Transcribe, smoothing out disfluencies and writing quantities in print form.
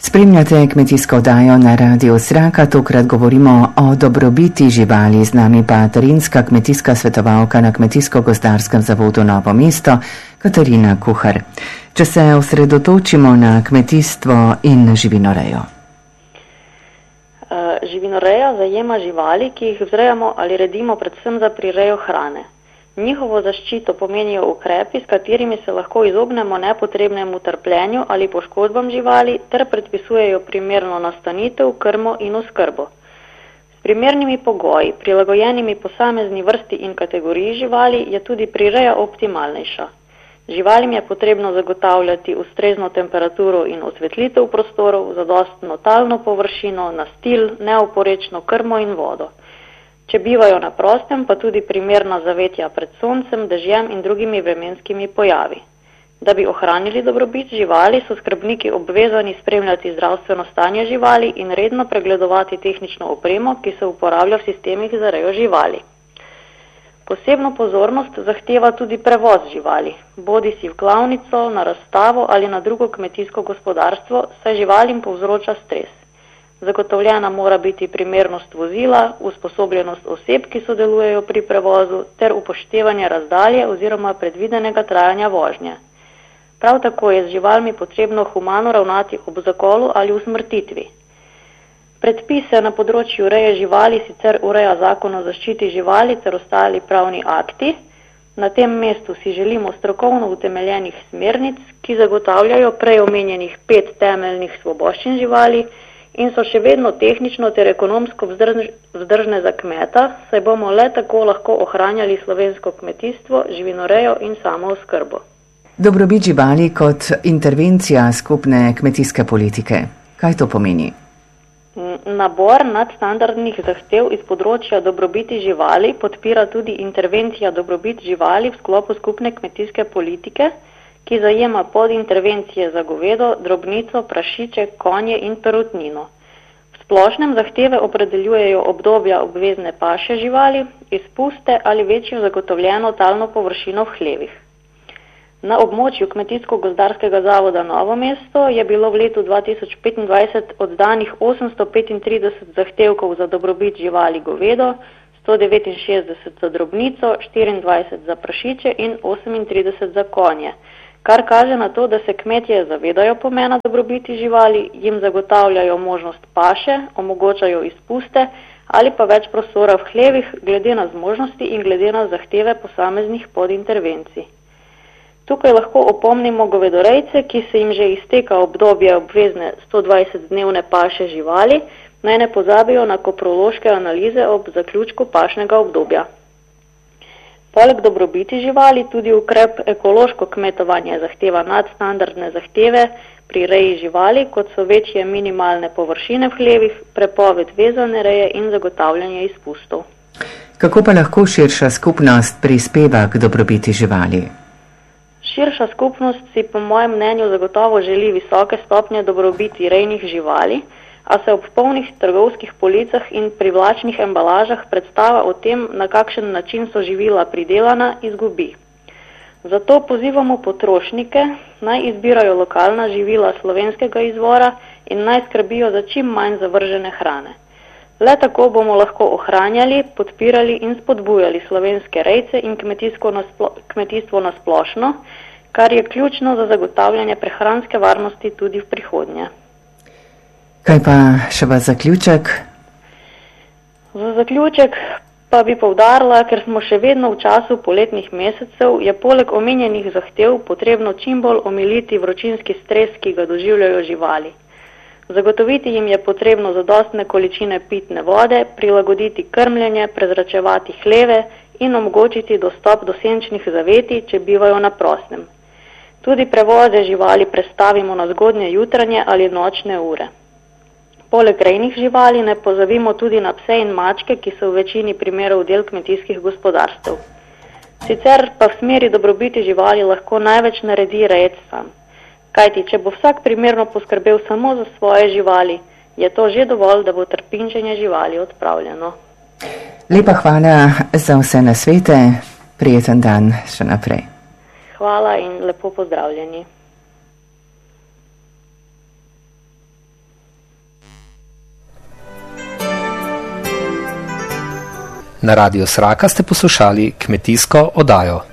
Spremljate kmetijsko oddajo na Radiu Zraka, tokrat govorimo o dobrobiti živali, z nami pa terenska kmetijska svetovalka na Kmetijsko-gozdarskem zavodu Novo mesto, Katarina Kuhar. Če se osredotočimo na kmetijstvo in živinorejo. Živinoreja zajema živali, ki jih vzrejamo ali redimo predvsem za prirejo hrane. Njihovo zaščito pomenijo ukrepi, s katerimi se lahko izognemo nepotrebnemu trpljenju ali poškodbam živali, ter predpisujejo primerno nastanitev, krmo in oskrbo. S primernimi pogoji, prilagojenimi posamezni vrsti in kategoriji živali, je tudi prireja optimalnejša. Živalim je potrebno zagotavljati ustrezno temperaturo in osvetlitev prostorov, zadostno talno površino, nastil, neoporečno krmo in vodo. Če bivajo na prostem, pa tudi primerna zavetja pred soncem, dežjem in drugimi vremenskimi pojavi. Da bi ohranili dobrobit živali, so skrbniki obvezani spremljati zdravstveno stanje živali in redno pregledovati tehnično opremo, ki se uporablja v sistemih za rejo živali. Posebno pozornost zahteva tudi prevoz živali, bodisi v klavnico, na razstavo ali na drugo kmetijsko gospodarstvo, saj živalim povzroča stres. Zagotovljena mora biti primernost vozila, usposobljenost oseb, ki sodelujejo pri prevozu, ter upoštevanje razdalje oziroma predvidenega trajanja vožnje. Prav tako je z živalmi potrebno humano ravnati ob zakolu ali usmrtitvi. Predpise na področju reje živali sicer ureja Zakon o zaščiti živali ter ostali pravni akti. Na tem mestu si želimo strokovno utemeljenih smernic, ki zagotavljajo prej omenjenih 5 temeljnih svoboščin živali, in so še vedno tehnično ter ekonomsko vzdržne za kmeta, saj bomo le tako lahko ohranjali slovensko kmetijstvo, živinorejo in samooskrbo. Dobrobit živali kot intervencija skupne kmetijske politike. Kaj to pomeni? Nabor nadstandardnih zahtev iz področja dobrobiti živali podpira tudi intervencija dobrobit živali v sklopu skupne kmetijske politike, ki zajema podintervencije za govedo, drobnico, prašiče, konje in perutnino. V splošnem zahteve opredeljujejo obdobja obvezne paše živali, izpuste ali večjo zagotovljeno talno površino v hlevih. Na območju Kmetijsko-gozdarskega zavoda Novo mesto je bilo v letu 2025 oddanih 835 zahtevkov za dobrobit živali govedo, 169 za drobnico, 24 za prašiče in 38 za konje, kar kaže na to, da se kmetje zavedajo pomena dobrobiti živali, jim zagotavljajo možnost paše, omogočajo izpuste ali pa več prostora v hlevih glede na zmožnosti in glede na zahteve posameznih podintervencij. Tukaj lahko opomnimo govedorejce, ki se jim že izteka obdobje obvezne 120-dnevne paše živali, naj ne pozabijo na koprološke analize ob zaključku pašnega obdobja. Poleg dobrobiti živali tudi ukrep ekološko kmetovanje zahteva nadstandardne zahteve pri reji živali, kot so večje minimalne površine v hlevih, prepoved vezane reje in zagotavljanje izpustov. Kako pa lahko širša skupnost prispeva k dobrobiti živali? Širša skupnost si po mojem mnenju zagotovo želi visoke stopnje dobrobiti rejnih živali, a se ob polnih trgovskih policah in privlačnih embalažah predstava o tem, na kakšen način so živila pridelana, izgubi. Zato pozivamo potrošnike, naj izbirajo lokalna živila slovenskega izvora in naj skrbijo za čim manj zavržene hrane. Le tako bomo lahko ohranjali, podpirali in spodbujali slovenske rejce in kmetijstvo na splošno, kar je ključno za zagotavljanje prehranske varnosti tudi v prihodnje. Kaj pa še v zaključek? Za zaključek pa bi poudarila, ker smo še vedno v času poletnih mesecev, je poleg omenjenih zahtev potrebno čim bolj omiliti vročinski stres, ki ga doživljajo živali. Zagotoviti jim je potrebno zadostne količine pitne vode, prilagoditi krmljenje, prezračevati hleve in omogočiti dostop do senčnih zavetij, če bivajo na prostem. Tudi prevoze živali prestavimo na zgodnje jutranje ali nočne ure. Poleg rejnih živali ne pozabimo tudi na pse in mačke, ki so v večini primerov del kmetijskih gospodarstev. Sicer pa v smeri dobrobiti živali lahko največ naredi rejec sam. Kajti, če bo vsak primerno poskrbel samo za svoje živali, je to že dovolj, da bo trpinčenje živali odpravljeno. Lepa hvala za vse nasvete, prijeten dan še naprej. Hvala in lepo pozdravljeni. Na Radiu Sraka ste poslušali kmetijsko oddajo.